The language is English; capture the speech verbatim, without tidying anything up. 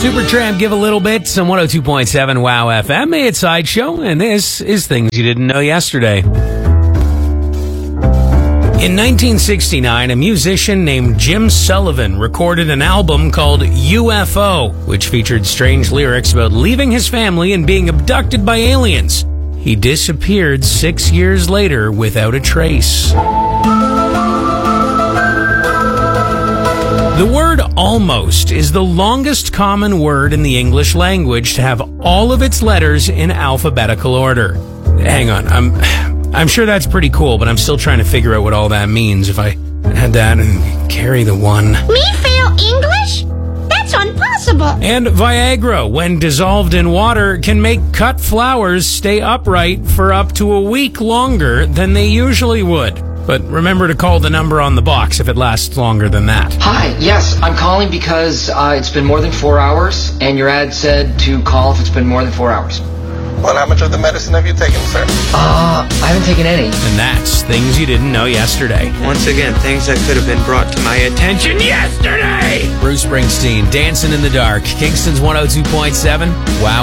Supertramp, Give a Little Bit, on one oh two point seven WOW F M. Hey, it's Sideshow, and this is Things You Didn't Know Yesterday. In nineteen sixty-nine, a musician named Jim Sullivan recorded an album called U F O, which featured strange lyrics about leaving his family and being abducted by aliens. He disappeared six years later without a trace. The word almost is the longest common word in the English language to have all of its letters in alphabetical order. Hang on, I'm I'm sure that's pretty cool, but I'm still trying to figure out what all that means. If I had that and carry the one. Me fail English? That's impossible. And Viagra, when dissolved in water, can make cut flowers stay upright for up to a week longer than they usually would. But remember to call the number on the box if it lasts longer than that. Hi, yes, I'm calling because uh, it's been more than four hours, and your ad said to call if it's been more than four hours. Well, how much of the medicine have you taken, sir? Uh, I haven't taken any. And that's Things You Didn't Know Yesterday. Once again, things that could have been brought to my attention yesterday! Bruce Springsteen, Dancing in the Dark, Kingston's one oh two point seven, WOW